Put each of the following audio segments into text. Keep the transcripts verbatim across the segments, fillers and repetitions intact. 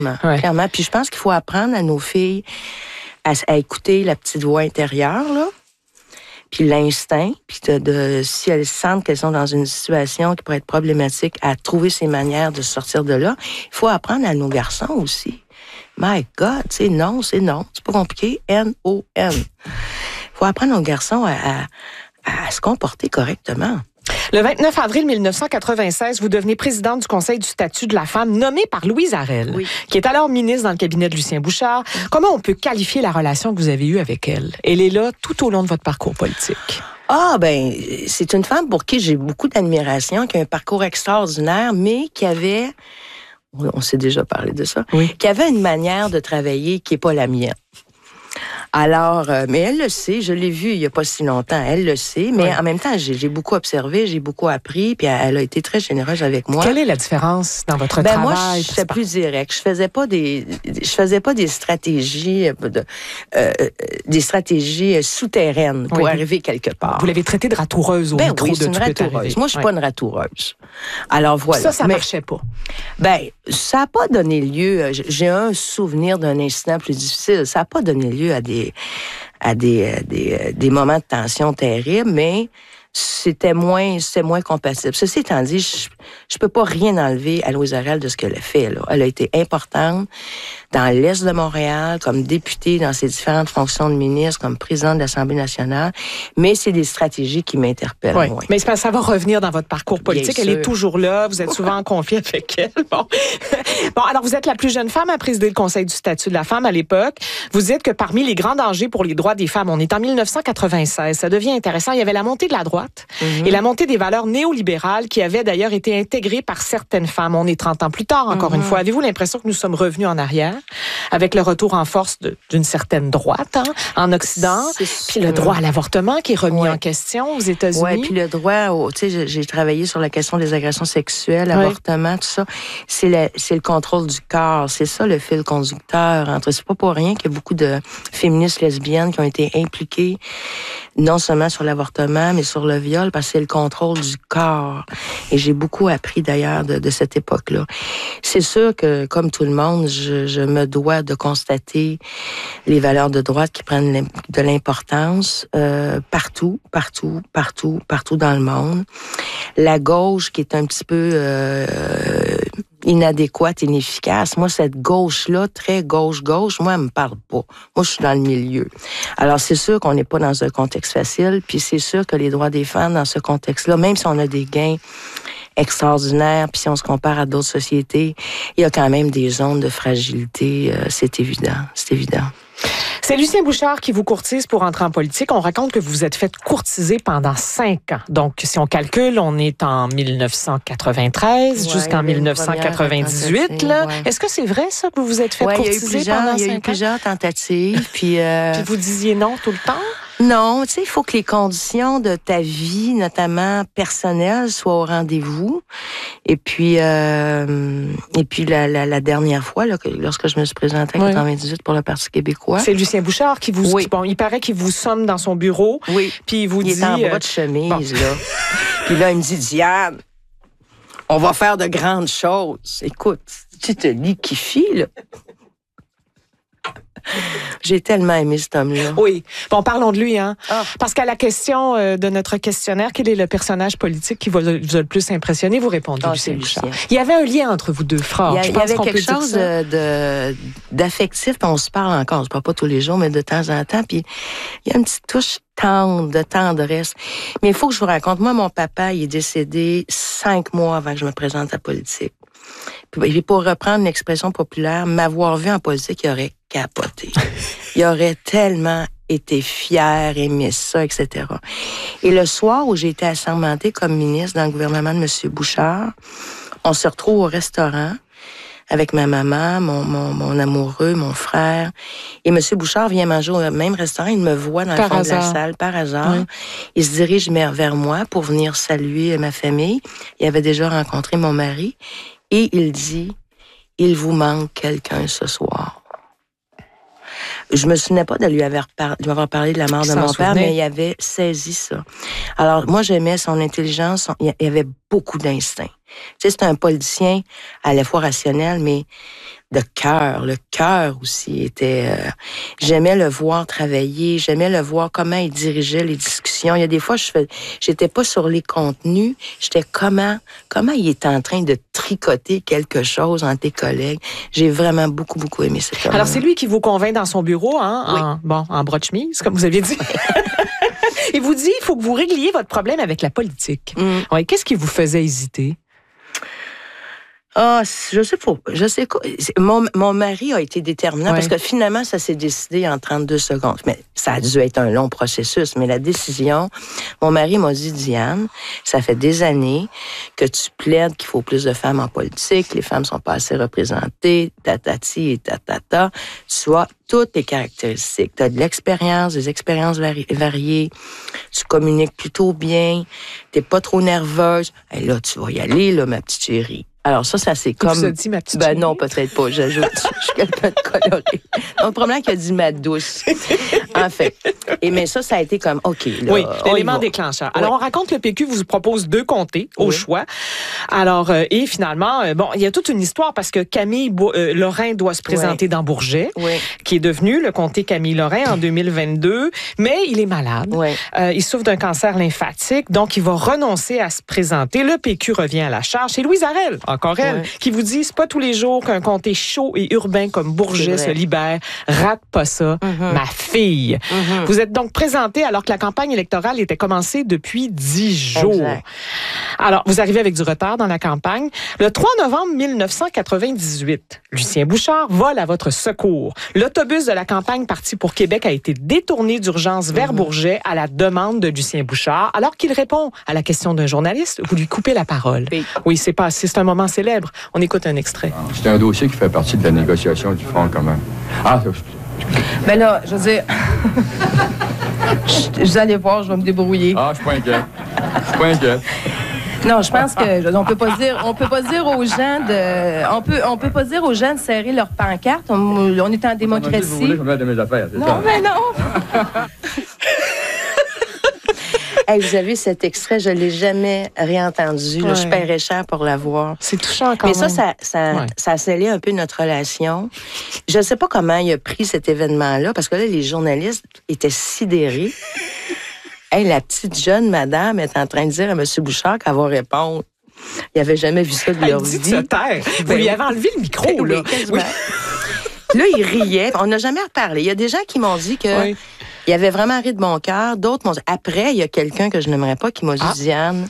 Ouais. Clairement. Puis je pense qu'il faut apprendre à nos filles à, à écouter la petite voix intérieure, là. Puis l'instinct, puis de, de, si elles sentent qu'elles sont dans une situation qui pourrait être problématique, à trouver ces manières de sortir de là. Il faut apprendre à nos garçons aussi. My God, c'est non, c'est non. C'est pas compliqué. N O N. Il faut apprendre aux garçons à, à, à se comporter correctement. Le vingt-neuf avril mille neuf cent quatre-vingt-seize, vous devenez présidente du Conseil du statut de la femme, nommée par Louise Arel, oui. qui est alors ministre dans le cabinet de Lucien Bouchard. Comment on peut qualifier la relation que vous avez eue avec elle? Elle est là tout au long de votre parcours politique. Ah, ben, c'est une femme pour qui j'ai beaucoup d'admiration, qui a un parcours extraordinaire, mais qui avait, on s'est déjà parlé de ça, oui. qui avait une manière de travailler qui n'est pas la mienne. Alors, euh, mais elle le sait, je l'ai vue il n'y a pas si longtemps, elle le sait, mais oui. en même temps, j'ai, j'ai beaucoup observé, j'ai beaucoup appris, puis elle, elle a été très généreuse avec moi. Quelle est la différence dans votre ben travail? Moi, j'étais plus direct. Je faisais pas des, je faisais pas des stratégies, de, euh, des stratégies souterraines pour oui. arriver quelque part. Vous l'avez traitée de ratoureuse au ben micro oui, de c'est une ratoureuse. Moi, je suis oui. pas une ratoureuse. Alors voilà. Ça, ça mais, marchait pas. Ben, ça n'a pas donné lieu. J'ai un souvenir d'un incident plus difficile. Ça n'a pas donné lieu à des à des, des, des moments de tension terribles, mais c'était moins, c'était moins compatible. Ceci étant dit, je je peux pas rien enlever à Louise Arel de ce qu'elle a fait. Là. Elle a été importante dans l'Est de Montréal, comme députée dans ses différentes fonctions de ministre, comme présidente de l'Assemblée nationale, mais c'est des stratégies qui m'interpellent oui. moins. Mais ça va revenir dans votre parcours politique. Bien elle sûr. Est toujours là. Vous êtes souvent en conflit avec elle. Bon. bon, alors vous êtes la plus jeune femme à présider le Conseil du statut de la femme à l'époque. Vous dites que parmi les grands dangers pour les droits des femmes, on est en mille neuf cent quatre-vingt-seize. Ça devient intéressant. Il y avait la montée de la droite mm-hmm. et la montée des valeurs néolibérales qui avaient d'ailleurs été intégrées par certaines femmes. On est trente ans plus tard, encore mm-hmm. une fois. Avez-vous l'impression que nous sommes revenus en arrière avec le retour en force de, d'une certaine droite hein, en Occident, puis le droit à l'avortement qui est remis ouais. en question aux États-Unis? Oui, puis le droit, au, tu sais, j'ai travaillé sur la question des agressions sexuelles, ouais. avortement, tout ça. C'est le, c'est le contrôle du corps, c'est ça le fil conducteur. Entre, c'est pas pour rien qu'il y a beaucoup de féministes lesbiennes qui ont été impliquées non seulement sur l'avortement, mais sur le viol, parce que c'est le contrôle du corps. Et j'ai beaucoup appris d'ailleurs de, de cette époque-là. C'est sûr que, comme tout le monde, je, je me dois de constater les valeurs de droite qui prennent de l'importance euh, partout, partout, partout, partout dans le monde. La gauche qui est un petit peu euh, inadéquate, inefficace. Moi, cette gauche-là, très gauche-gauche, moi, elle me parle pas. Moi, je suis dans le milieu. Alors, c'est sûr qu'on n'est pas dans un contexte facile, puis c'est sûr que les droits des femmes dans ce contexte-là, même si on a des gains extraordinaires, puis si on se compare à d'autres sociétés, il y a quand même des zones de fragilité, euh, c'est évident, c'est évident. C'est Lucien Bouchard qui vous courtise pour entrer en politique. On raconte que vous vous êtes fait courtiser pendant cinq ans. Donc, si on calcule, on est en mille neuf cent quatre-vingt-treize ouais, jusqu'en mille neuf cent quatre-vingt-dix-huit. Là. Ouais. Est-ce que c'est vrai, ça, que vous vous êtes fait ouais, courtiser pendant cinq ans? Il y a eu plusieurs tentatives. Puis, euh... puis vous disiez non tout le temps? Non, tu sais, il faut que les conditions de ta vie, notamment personnelle, soient au rendez-vous. Et puis, euh, et puis la, la, la dernière fois, là, lorsque je me suis présentée en oui. quatre-vingt-dix-huit pour le Parti québécois, c'est Lucien Bouchard qui vous, oui. bon, il paraît qu'il vous somme dans son bureau, oui. puis il vous il dit, est en bras de chemise bon. là. Puis là, il me dit, Diane, on va faire de grandes choses. Écoute, tu te liquifies là. J'ai tellement aimé cet homme-là. Oui. Bon, parlons de lui, hein. Ah. Parce qu'à la question euh, de notre questionnaire, quel est le personnage politique qui vous a, vous a le plus impressionné, vous répondez ah, Lucien Bouchard. Il y avait un lien entre vous deux, frères. Il y, a, Je il pense y avait qu'on quelque peut chose de, de, d'affectif, puis on se parle encore, on se parle pas tous les jours, mais de temps en temps, puis il y a une petite touche tendre, de tendresse. Mais il faut que je vous raconte, moi, mon papa, il est décédé cinq mois avant que je me présente à la politique. Puis pour reprendre l'expression populaire, m'avoir vu en politique, il aurait capoté. Il aurait tellement été fier, aimé ça, et cetera. Et le soir où j'ai été assermentée comme ministre dans le gouvernement de M. Bouchard, on se retrouve au restaurant avec ma maman, mon, mon, mon amoureux, mon frère. Et M. Bouchard vient manger au même restaurant. Il me voit dans le fond de la salle, par hasard. Oui. Il se dirige vers moi pour venir saluer ma famille. Il avait déjà rencontré mon mari. Et il dit, il vous manque quelqu'un ce soir. Je me souvenais pas de lui avoir, par... de lui avoir parlé de la mort de mon père, mais il avait saisi ça. Alors, moi, j'aimais son intelligence. Son... Il y avait beaucoup d'instinct. Tu sais, c'est un politicien à la fois rationnel, mais de cœur. Le cœur aussi était... Euh, j'aimais le voir travailler, j'aimais le voir comment il dirigeait les discussions. Il y a des fois, je fais, j'étais pas sur les contenus, j'étais comment, comment il était en train de tricoter quelque chose entre tes collègues. J'ai vraiment beaucoup, beaucoup aimé cet homme. Alors, c'est lui qui vous convainc dans son bureau, hein, oui. en, bon, en bras de chemise, comme vous aviez dit. Il vous dit, il faut que vous régliez votre problème avec la politique. Mm. Ouais, qu'est-ce qui vous faisait hésiter? Ah, je sais pas. Je sais quoi. Mon, mon mari a été déterminant ouais. parce que finalement, ça s'est décidé en trente-deux secondes. Mais ça a dû être un long processus. Mais la décision, mon mari m'a dit, Diane, ça fait des années que tu plaides qu'il faut plus de femmes en politique, les femmes sont pas assez représentées, tatati et tatata. Tu as toutes tes caractéristiques. Tu as de l'expérience, des expériences vari- variées, tu communiques plutôt bien, t'es pas trop nerveuse. Et là, tu vas y aller, là, ma petite chérie. Alors ça, ça c'est comme... Vous a dit ma petite Ben chérie? non, peut-être pas, j'ajoute. Je suis quelqu'un de coloré. Donc, probablement qu'il a dit ma douce. En fait. Et mais ça, ça a été comme, OK, là... Oui, l'élément déclencheur. Alors, oui. On raconte que le P Q vous propose deux comtés au oui. choix. Alors, euh, et finalement, euh, bon, il y a toute une histoire parce que Camille Bo- euh, Lorrain doit se présenter oui. dans Bourget, oui. qui est devenu le comté Camille Lorrain en deux mille vingt-deux, mais il est malade. Oui. Euh, il souffre d'un cancer lymphatique, donc il va renoncer à se présenter. Le P Q revient à la charge. C'est Louise Arel, encore elle, ouais. qui vous dit, c'est pas tous les jours qu'un comté chaud et urbain comme Bourget se libère. Rate pas ça, mm-hmm. ma fille. Mm-hmm. Vous êtes donc présentée alors que la campagne électorale était commencée depuis dix jours. Exact. Alors, vous arrivez avec du retard dans la campagne. Le trois novembre mille neuf cent quatre-vingt-dix-huit, Lucien Bouchard vole à votre secours. L'autobus de la campagne parti pour Québec a été détourné d'urgence vers mm-hmm. Bourget à la demande de Lucien Bouchard. Alors qu'il répond à la question d'un journaliste, vous lui coupez la parole. Oui, oui c'est pas, c'est un moment célèbre. On écoute un extrait. C'est un dossier qui fait partie de la négociation du Front commun. Ah, ça, ben là, je veux dire, je, vous allez voir, je vais me débrouiller. Ah, je suis pas inquiet. Je suis pas inquiet. Non, je pense que on peut pas dire, on peut pas dire aux gens de, on peut, on peut pas dire aux gens de serrer leur pancarte. On, on est en démocratie. Vous voulez que je mette de mes affaires, c'est non, ça? mais non. Hey, vous avez cet extrait, je l'ai jamais réentendu. Ouais. Là, je paierais cher pour l'avoir. C'est touchant quand Mais même. ça, ça, ça, ouais. ça a scellé un peu notre relation. Je ne sais pas comment il a pris cet événement-là, parce que là, les journalistes étaient sidérés. Hey, la petite jeune madame est en train de dire à M. Bouchard qu'elle va répondre. Il n'avait jamais vu ça de leur vie. Elle dit de se taire. Vous ben, lui avez enlevé le micro, ben, là. Oui, oui. Là, il riait. On n'a jamais reparlé. Il y a des gens qui m'ont dit que... Oui. Il avait vraiment ri de mon cœur. D'autres m'ont dit... Après, il y a quelqu'un que je n'aimerais pas qui m'a dit, ah. Diane,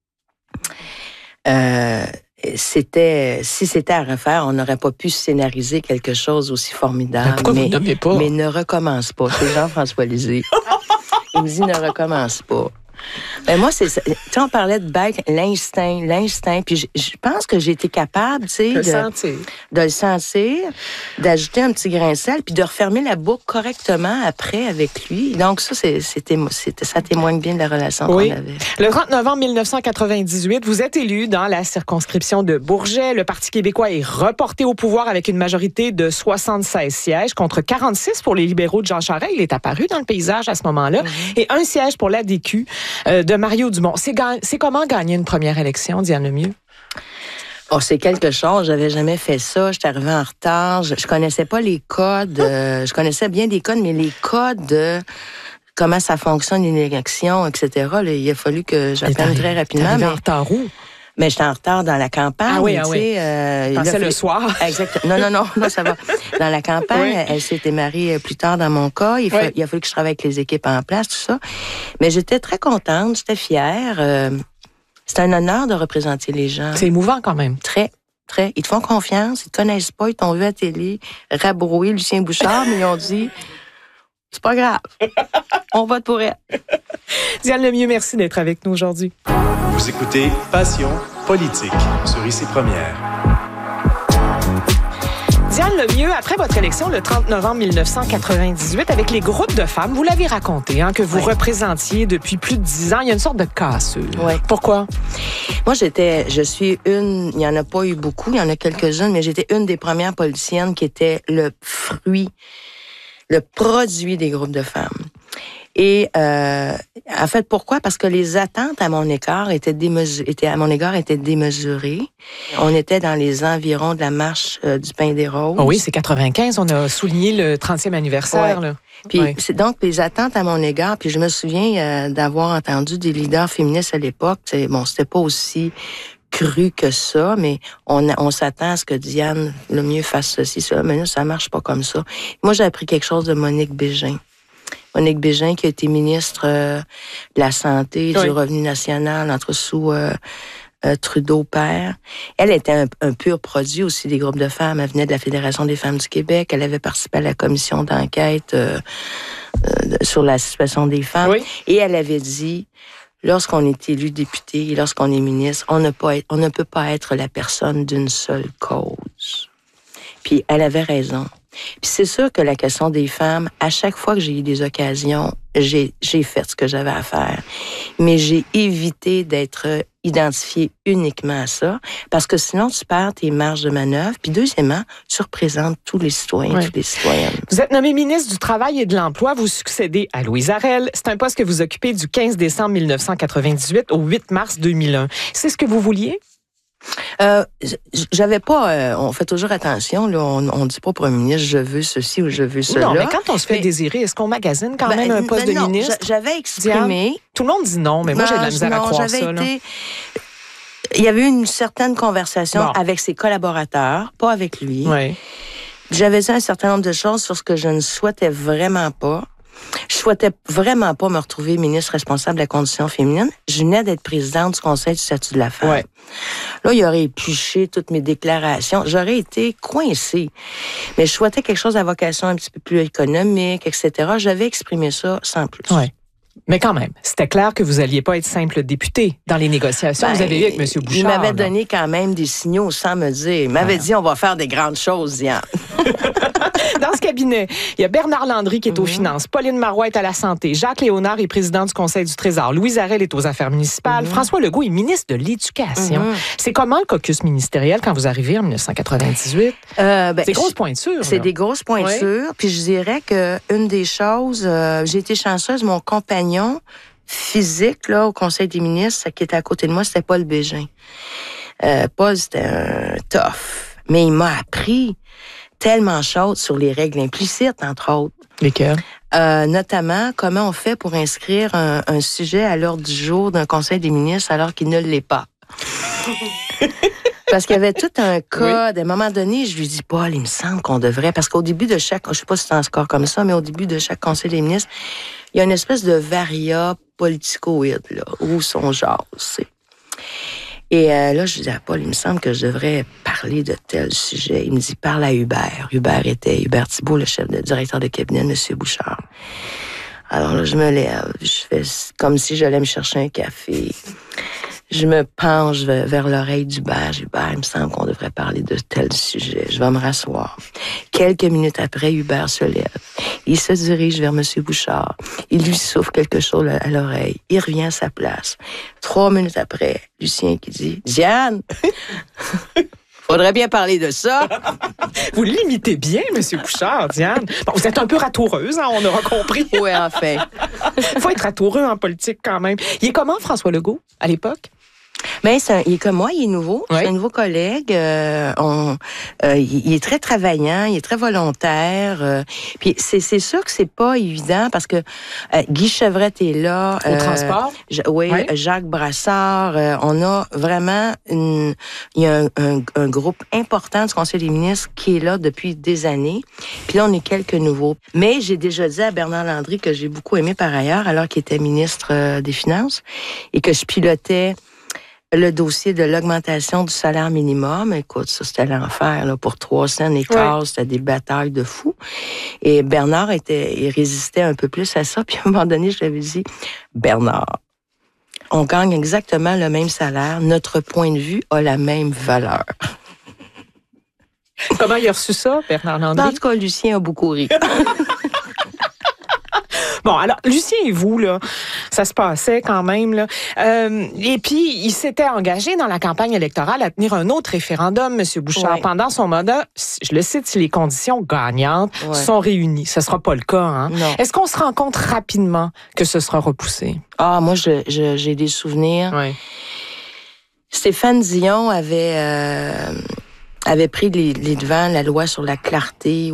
euh, c'était, si c'était à refaire, on n'aurait pas pu scénariser quelque chose aussi formidable. Mais pourquoi mais, vous ne nommez pas? Mais ne recommence pas. C'est Jean-François Lisée. Il me dit, ne recommence pas. Ben moi, c'est ça. Tu sais, on parlait de bête, l'instinct, l'instinct. Puis je, je pense que j'ai été capable, tu sais, de, de, de le sentir, d'ajouter un petit grain de sel, puis de refermer la boucle correctement après avec lui. Donc ça, c'est, c'était, c'était, ça témoigne bien de la relation oui. qu'on avait. Le trente novembre mille neuf cent quatre-vingt-dix-huit, vous êtes élu dans la circonscription de Bourget. Le Parti québécois est reporté au pouvoir avec une majorité de soixante-seize sièges contre quarante-six pour les libéraux de Jean Charest. Il est apparu dans le paysage à ce moment-là. Mm-hmm. Et un siège pour l'A D Q. Euh, de Mario Dumont. C'est, ga- c'est comment gagner une première élection, Diane Lemieux? Oh, c'est quelque chose. J'avais jamais fait ça. J'étais arrivée en retard. Je, je connaissais pas les codes. Euh, je connaissais bien des codes, mais les codes de comment ça fonctionne une élection, et cetera. Là, il a fallu que j'apprenne très rapidement. T'es mais... en retard où? Mais j'étais en retard dans la campagne. Ah oui, ah oui. Euh, je pensais le soir. Exactement. Non, non, non, non, ça va. Dans la campagne, oui. Elle s'était mariée plus tard dans mon cas. Il, faut, oui. il a fallu que je travaille avec les équipes en place, tout ça. Mais j'étais très contente, j'étais fière. Euh, c'est un honneur de représenter les gens. C'est émouvant quand même. Très, très. Ils te font confiance, ils te connaissent pas, ils t'ont vu à la télé rabrouer Lucien Bouchard, mais ils ont dit... C'est pas grave. On vote pour elle. Diane Lemieux, merci d'être avec nous aujourd'hui. Vous écoutez Passion politique sur Ici Première. Diane Lemieux, après votre élection le trente novembre mille neuf cent quatre-vingt-dix-huit, avec les groupes de femmes, vous l'avez raconté, hein, que vous oui. représentiez depuis plus de dix ans. Il y a une sorte de cassure. Oui. Pourquoi? Moi, j'étais, je suis une, il n'y en a pas eu beaucoup, il y en a quelques-unes, mais j'étais une des premières politiciennes qui était le fruit, le produit des groupes de femmes. Et euh, en fait, pourquoi? Parce que les attentes à mon égard étaient, démesurées, étaient, à mon égard étaient démesurées. On était dans les environs de la marche euh, du Pain des Roses. Oh oui, c'est quatre-vingt-quinze. On a souligné le trentième anniversaire. Ouais. Là. Puis ouais. c'est donc les attentes à mon égard. Puis je me souviens euh, d'avoir entendu des leaders féministes à l'époque. C'est, bon, c'était pas aussi cru que ça, mais on, on s'attend à ce que Diane le mieux fasse ceci, ça. Mais là, ça marche pas comme ça. Moi, j'ai appris quelque chose de Monique Bégin. Monique Bégin, qui a été ministre euh, de la Santé, oui. du Revenu national, entre sous euh, euh, Trudeau père. Elle était un, un pur produit aussi des groupes de femmes. Elle venait de la Fédération des femmes du Québec. Elle avait participé à la commission d'enquête euh, euh, sur la situation des femmes. Oui. Et elle avait dit... Lorsqu'on est élu député et lorsqu'on est ministre, on ne, peut être, on ne peut pas être la personne d'une seule cause. Puis elle avait raison. Puis c'est sûr que la question des femmes, à chaque fois que j'ai eu des occasions, j'ai, j'ai fait ce que j'avais à faire. Mais j'ai évité d'être identifiée uniquement à ça, parce que sinon tu perds tes marges de manœuvre. Puis deuxièmement, tu représentes tous les citoyens, oui. toutes les citoyennes. Vous êtes nommé ministre du Travail et de l'Emploi. Vous succédez à Louise Arel. C'est un poste que vous occupez du quinze décembre mille neuf cent quatre-vingt-dix-huit au huit mars deux mille un. C'est ce que vous vouliez? Euh, j'avais pas, euh, on fait toujours attention, là, on, on dit pas premier ministre, je veux ceci ou je veux cela. Non, mais quand on se fait mais, désirer, est-ce qu'on magasine quand ben, même un poste ben non, de ministre? J'avais exprimé. Diane, tout le monde dit non, mais moi, non, j'ai de la misère non, à croire j'avais ça. Été, là. Il y avait eu une certaine conversation bon. avec ses collaborateurs, pas avec lui. Oui. J'avais dit un certain nombre de choses sur ce que je ne souhaitais vraiment pas. Je souhaitais vraiment pas me retrouver ministre responsable de la condition féminine. Je venais d'être présidente du Conseil du statut de la femme. Ouais. Là, il aurait épluché toutes mes déclarations. J'aurais été coincée. Mais je souhaitais quelque chose à vocation un petit peu plus économique, et cetera. J'avais exprimé ça sans plus. Ouais. Mais quand même, c'était clair que vous alliez pas être simple député dans les négociations. Ben, vous avez eu avec M. Bouchard. Il m'avait là. donné quand même des signaux sans me dire. Il m'avait ah. dit, on va faire des grandes choses, Diane. Dans ce cabinet, il y a Bernard Landry qui est mm-hmm. aux finances, Pauline Marois est à la santé, Jacques Léonard est président du Conseil du Trésor, Louise Arel est aux affaires municipales, mm-hmm. François Legault est ministre de l'Éducation. Mm-hmm. C'est comment le caucus ministériel quand vous arrivez en dix-neuf cent quatre-vingt-dix-huit? Euh, ben, c'est des grosses pointures. C'est là. des grosses pointures. Oui. Puis je dirais qu'une des choses, euh, j'ai été chanceuse, mon compagnon physique là au Conseil des ministres, qui était à côté de moi, c'était Paul Bégin. Euh, Paul, c'était un tough, mais il m'a appris tellement chose sur les règles implicites, entre autres. Lesquelles? Euh, notamment, comment on fait pour inscrire un, un sujet à l'ordre du jour d'un Conseil des ministres alors qu'il ne l'est pas. Parce qu'il y avait tout un code. Oui. À un moment donné, je lui dis, Paul, il me semble qu'on devrait... Parce qu'au début de chaque... Je sais pas si c'est un score comme ça, mais au début de chaque Conseil des ministres, il y a une espèce de varia politicoïde, là, où son genre, c'est... Et euh, là, je dis à Paul, il me semble que je devrais parler de tel sujet. Il me dit, parle à Hubert. Hubert était, Hubert Thibault, le chef de directeur de cabinet de M. Bouchard. Alors là, je me lève, je fais comme si j'allais me chercher un café. Je me penche vers, vers l'oreille d'Hubert. Hubert, il me semble qu'on devrait parler de tel sujet. Je vais me rasseoir. Quelques minutes après, Hubert se lève. Il se dirige vers M. Bouchard. Il lui souffle quelque chose à l'oreille. Il revient à sa place. Trois minutes après, Lucien qui dit, Diane, faudrait bien parler de ça. Vous l'imitez bien, M. Bouchard, Diane. Bon, vous êtes un peu ratoureuse, hein, on aura compris. Oui, en fait. Il faut être ratoureux en politique quand même. Il est comment, François Legault, à l'époque? Ben, c'est un, il est comme moi, il est nouveau. Oui. C'est un nouveau collègue. Euh, on, euh, il est très travaillant, il est très volontaire. Euh, puis c'est, c'est sûr que c'est pas évident parce que euh, Guy Chevrette est là. Au euh, transport? J- oui, oui, Jacques Brassard. Euh, on a vraiment une, il y a un, un, un groupe important du Conseil des ministres qui est là depuis des années. Puis là, on est quelques nouveaux. Mais j'ai déjà dit à Bernard Landry que j'ai beaucoup aimé par ailleurs, alors qu'il était ministre euh, des Finances et que je pilotais le dossier de l'augmentation du salaire minimum. Écoute, ça, c'était l'enfer, là, pour trois cents et quart, oui. C'était des batailles de fous. Et Bernard était, il résistait un peu plus à ça. Puis à un moment donné, je lui avais dit, Bernard, on gagne exactement le même salaire. Notre point de vue a la même valeur. Comment il a reçu ça, Bernard Landry? En tout cas, Lucien a beaucoup ri. Bon, alors, Lucien et vous, là, ça se passait quand même, là. Euh, et puis, il s'était engagé dans la campagne électorale à tenir un autre référendum, M. Bouchard, ouais. pendant son mandat. Je le cite, si les conditions gagnantes ouais. sont réunies. Ce ne sera pas le cas, hein? Non. Est-ce qu'on se rend compte rapidement que ce sera repoussé? Ah, moi, je, je, j'ai des souvenirs. Oui. Stéphane Dion avait, euh, avait pris les, les devants, la loi sur la clarté